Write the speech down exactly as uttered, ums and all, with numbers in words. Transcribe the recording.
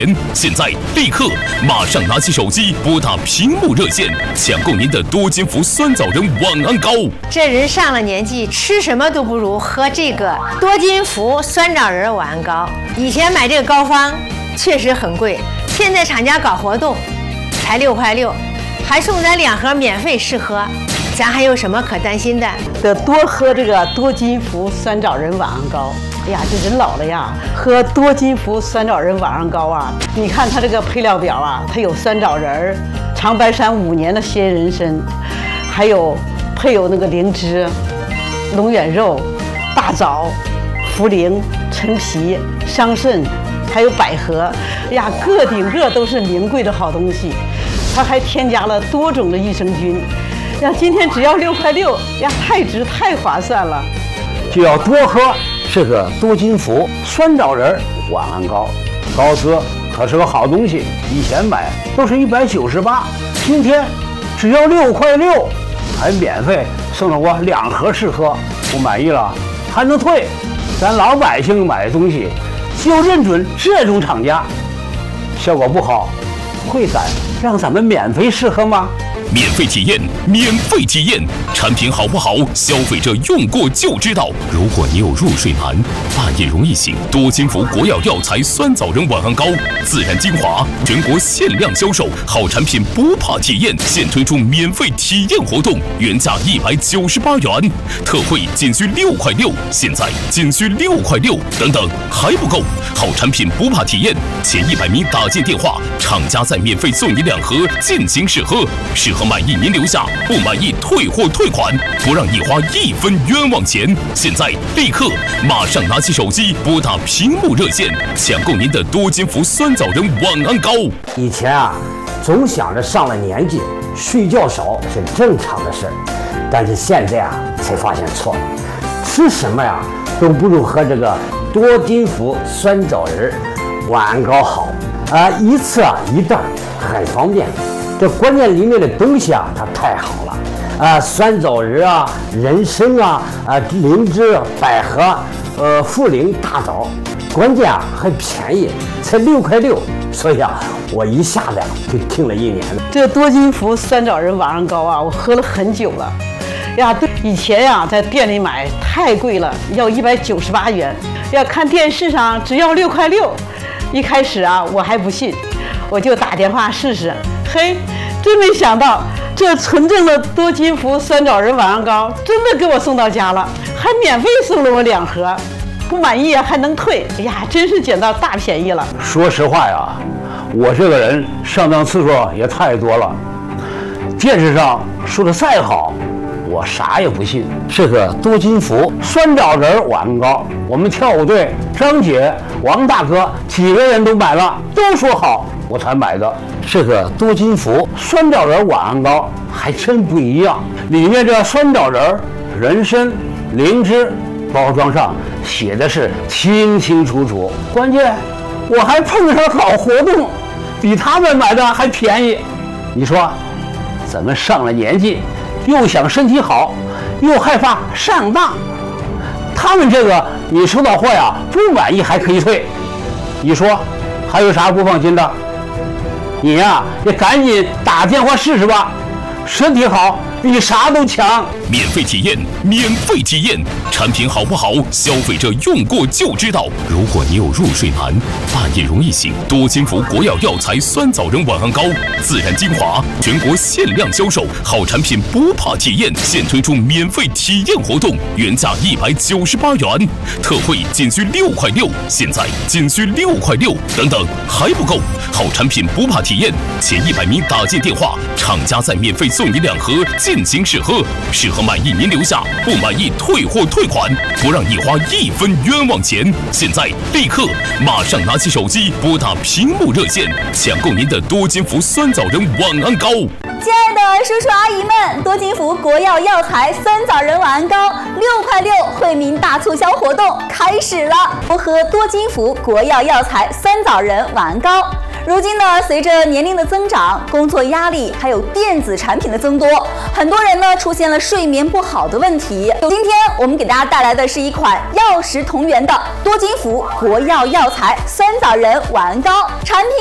现在立刻马上拿起手机拨打屏幕热线，抢购您的多金福酸枣仁晚安膏。 这人上了年纪，吃什么都不如喝这个多金福酸枣仁晚安膏。以前买这个膏方确实很贵，现在厂家搞活动，才六块六，还送咱两盒免费试喝，咱还有什么可担心的？ 得多喝这个多金福酸枣仁晚安膏。哎呀，这人老了呀，喝多金福酸枣仁晚安膏啊！你看它这个配料表啊，它有酸枣仁儿、长白山五年的鲜人参，还有配有那个灵芝、龙眼肉、大枣、茯苓、陈皮、桑葚，还有百合。哎呀，个顶个都是名贵的好东西。它还添加了多种的益生菌。呀，今天只要六块六，呀，太值太划算了。 就要多喝这个多金福酸枣仁晚安膏，膏子可是个好东西，以前买都是一百九十八，今天只要六块六，还免费送了我两盒试喝，不满意了还能退。咱老百姓买的东西就认准这种厂家，效果不好，会敢让咱们免费试喝吗？ 免费体验，免费体验，产品好不好，消费者用过就知道。如果你有入睡难、半夜容易醒，多金福国药药材酸枣仁晚安膏，自然精华，全国限量销售，好产品不怕体验，现推出免费体验活动，原价一百九十八元，特惠仅需六块六，现在仅需六块六，等等还不够，好产品不怕体验，前一百名打进电话，厂家再免费送你两盒进行试喝，试喝满意您留下，不满意退货退款，不让你花一分冤枉钱。现在立刻马上拿起手机拨打屏幕热线，抢购您的多金福酸枣仁晚安膏。 以前啊，总想着上了年纪睡觉少是正常的事儿，但是现在啊，才发现错了，吃什么呀都不如喝这个多金福酸枣仁晚安膏好啊，一次啊一袋，很方便。这关键里面的东西啊，它太好了啊！酸枣仁啊、人参啊、啊灵芝、百合、呃茯苓、大枣，关键啊还便宜，才六块六。所以啊，我一下子就听了一年了。 这多金福酸枣仁晚安膏啊，我喝了很久了。呀，对，以前呀在店里买太贵了，要一百九十八元。要看电视上只要六块六。一开始啊，我还不信，我就打电话试试。嘿，真没想到，这纯正的多金福酸枣仁晚安膏真的给我送到家了，还免费送了我两盒，不满意还能退。哎呀，真是捡到大便宜了。 说实话呀，我这个人上当次数也太多了，电视上说的再好，我啥也不信。这个多金福酸枣仁晚安膏，我们跳舞队张姐、王大哥几个人都买了，都说好，我才买的。这个多金福酸枣仁晚安膏还真不一样，里面这酸枣仁、人参、灵芝，包装上写的是清清楚楚，关键我还碰上好活动，比他们买的还便宜。你说咱们上了年纪，又想身体好，又害怕上当，他们这个你收到货呀，不满意还可以退，你说还有啥不放心的？你呀，也赶紧打电话试试吧，身体好比啥都强。 免费体验，免费体验，产品好不好，消费者用过就知道。如果你有入睡难、半夜容易醒，多金福国药药材酸枣仁晚安膏，自然精华，全国限量销售，好产品不怕体验，现推出免费体验活动，原价一百九十八元，特惠仅需六块六，现在仅需六块六，等等还不够，好产品不怕体验，前一百名打进电话，厂家再免费送你两盒进行试喝，试喝满意您留下，不满意退货退款，不让你花一分冤枉钱。现在立刻马上拿起手机拨打屏幕热线，抢购您的多金福酸枣仁晚安膏。 亲爱的叔叔阿姨们，多金福国药药材酸枣仁晚安膏六块六惠民大促销活动开始了！多喝多金福国药药材酸枣仁晚安膏， 如今呢，随着年龄的增长，工作压力还有电子产品的增多，很多人呢出现了睡眠不好的问题。今天我们给大家带来的是一款药食同源的多金服国药药材酸枣仁晚安膏，产品